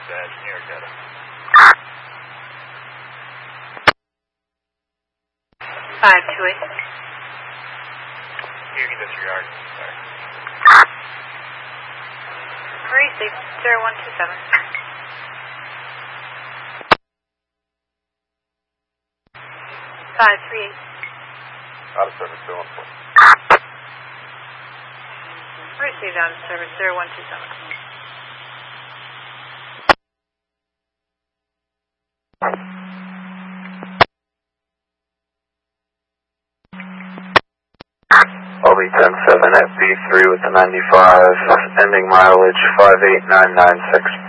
New York Delta. 528. You can disregard. Sorry. Receive 0127. 538. Out of service 214. Received out of service 0127. LB 107 at B3 with the 95, ending mileage 58996.